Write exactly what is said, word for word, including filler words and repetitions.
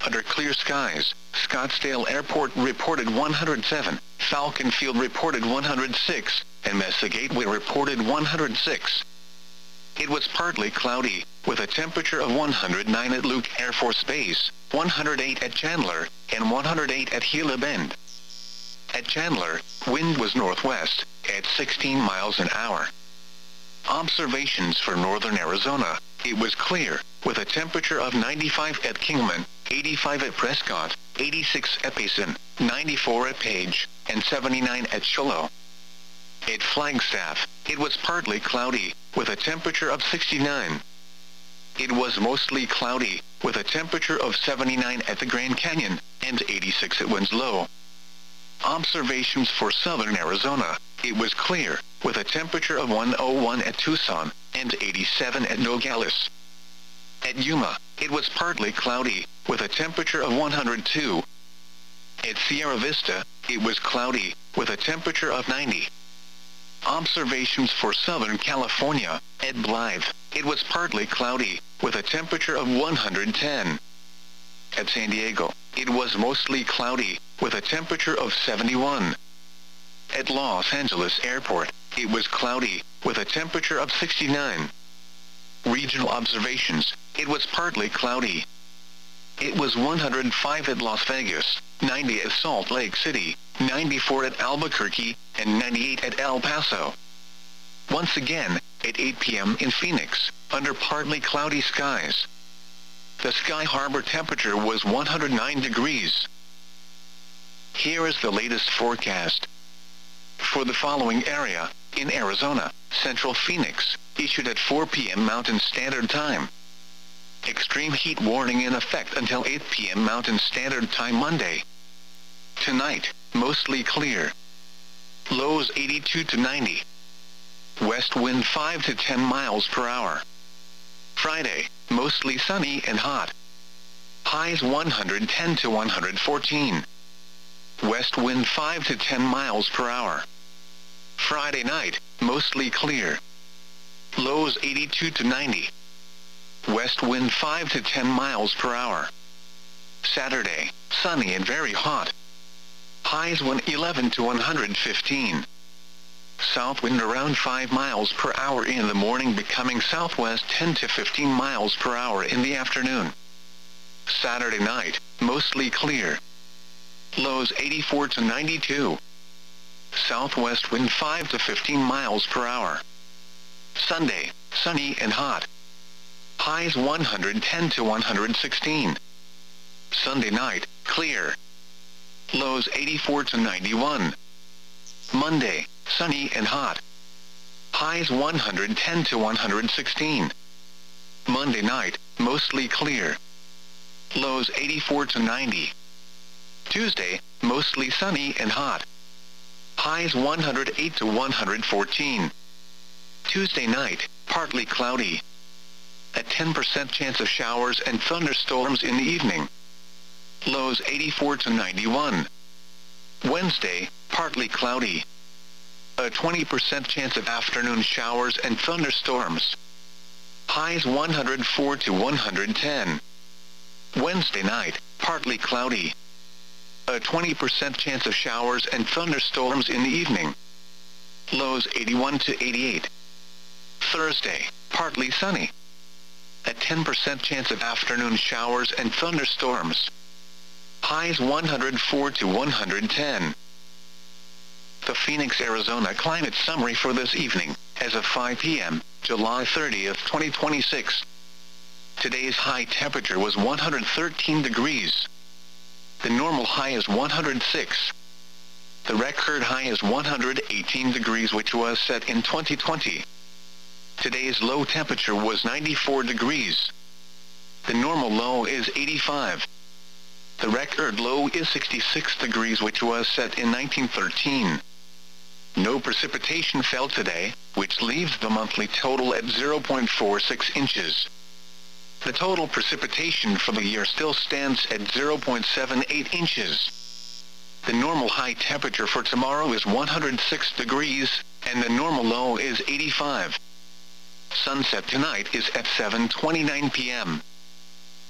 Under clear skies, Scottsdale Airport reported one hundred seven, Falcon Field reported one hundred six, and Mesa Gateway reported one hundred six. It was partly cloudy, with a temperature of one hundred nine at Luke Air Force Base, one hundred eight at Chandler, and one hundred eight at Gila Bend. At Chandler, wind was northwest, at sixteen miles an hour. Observations for northern Arizona. It was clear, with a temperature of ninety-five at Kingman, eighty-five at Prescott, eighty-six at Payson, ninety-four at Page, and seventy-nine at Shiloh. At Flagstaff, it was partly cloudy, with a temperature of sixty-nine. It was mostly cloudy, with a temperature of seventy-nine at the Grand Canyon, and eighty-six at Winslow. Observations for southern Arizona. It was clear, with a temperature of one hundred one at Tucson, and eighty-seven at Nogales. At Yuma, it was partly cloudy, with a temperature of one hundred two. At Sierra Vista, it was cloudy, with a temperature of ninety. Observations for Southern California. At Blythe, it was partly cloudy, with a temperature of one hundred ten. At San Diego, it was mostly cloudy, with a temperature of seventy-one. At Los Angeles Airport, it was cloudy, with a temperature of sixty-nine. Regional observations. It was partly cloudy. It was one hundred five at Las Vegas, ninety at Salt Lake City, ninety-four at Albuquerque, and ninety-eight at El Paso. Once again, at eight p m in Phoenix, under partly cloudy skies. The Sky Harbor temperature was one hundred nine degrees. Here is the latest forecast. For the following area, in Arizona, Central Phoenix, issued at four p m Mountain Standard Time. Extreme heat warning in effect until eight p m Mountain Standard Time Monday. Tonight, mostly clear. Lows eighty-two to ninety. West wind five to ten miles per hour. Friday, mostly sunny and hot. Highs one hundred ten to one hundred fourteen. West wind five to ten miles per hour. Friday night, mostly clear. Lows eighty-two to ninety. West wind five to ten miles per hour. Saturday, sunny and very hot. Highs one hundred eleven to one hundred fifteen. South wind around five miles per hour in the morning, becoming southwest ten to fifteen miles per hour in the afternoon. Saturday night, mostly clear. Lows eighty-four to ninety-two. Southwest wind five to fifteen miles per hour. Sunday, sunny and hot. Highs one hundred ten to one hundred sixteen. Sunday night, clear. Lows eighty-four to ninety-one. Monday, sunny and hot. Highs one hundred ten to one hundred sixteen. Monday night, mostly clear. Lows eighty-four to ninety. Tuesday, mostly sunny and hot. Highs one hundred eight to one hundred fourteen. Tuesday night, partly cloudy. A ten percent chance of showers and thunderstorms in the evening. Lows eighty-four to ninety-one. Wednesday, partly cloudy. A twenty percent chance of afternoon showers and thunderstorms. Highs one hundred four to one hundred ten. Wednesday night, partly cloudy. A twenty percent chance of showers and thunderstorms in the evening. Lows eighty-one to eighty-eight. Thursday, partly sunny. A ten percent chance of afternoon showers and thunderstorms. Highs one hundred four to one hundred ten. The Phoenix, Arizona climate summary for this evening, as of five p m, July thirtieth, twenty twenty-six. Today's high temperature was one hundred thirteen degrees. The normal high is one hundred six. The record high is one hundred eighteen degrees, which was set in twenty twenty. Today's low temperature was ninety-four degrees. The normal low is eighty-five. The record low is sixty-six degrees, which was set in nineteen thirteen. No precipitation fell today, which leaves the monthly total at zero point four six inches. The total precipitation for the year still stands at zero point seven eight inches. The normal high temperature for tomorrow is one hundred six degrees, and the normal low is eighty-five. Sunset tonight is at seven twenty-nine p m